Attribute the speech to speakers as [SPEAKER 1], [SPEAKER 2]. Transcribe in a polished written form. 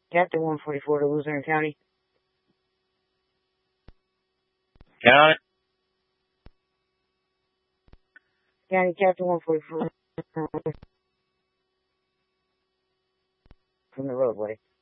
[SPEAKER 1] Captain 144 to Luzerne County.
[SPEAKER 2] County.
[SPEAKER 1] County, Captain 144 from the roadway.